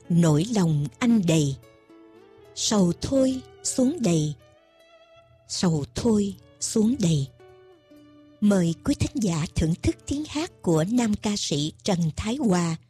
nỗi lòng anh đầy. Sầu thôi xuống đầy, sầu thôi xuống đầy. Mời quý thính giả thưởng thức tiếng hát của nam ca sĩ Trần Thái Hòa